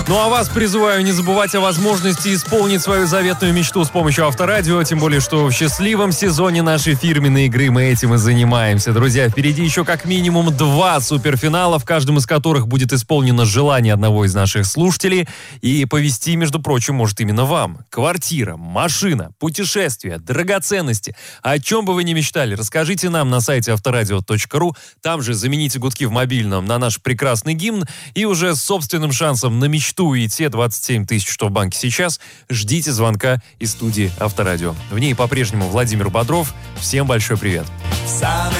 Ну а вас призываю не забывать о возможности исполнить свою заветную мечту с помощью Авторадио, тем более, что в счастливом сезоне нашей фирменной игры мы этим и занимаемся. Друзья, впереди еще как минимум 2 суперфинала, в каждом из которых будет исполнено желание одного из наших слушателей. И повезти, между прочим, может именно вам. Квартира, машина, путешествия, драгоценности. О чем бы вы ни мечтали, расскажите нам на сайте авторадио.ру. Там же замените гудки в мобильном на наш прекрасный гимн. И уже с собственным шансом на мечту и те 27 тысяч, что в банке сейчас, ждите звонка из студии Авторадио. В ней по-прежнему Владимир Бодров. Всем большой привет.